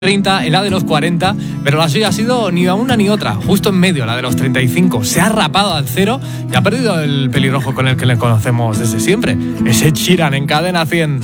30, en la de los 40, pero la suya ha sido ni una ni otra, justo en medio, la de los 35. Se ha rapado al cero y ha perdido el pelirrojo con el que le conocemos desde siempre. Ese Sheeran en Cadena 100.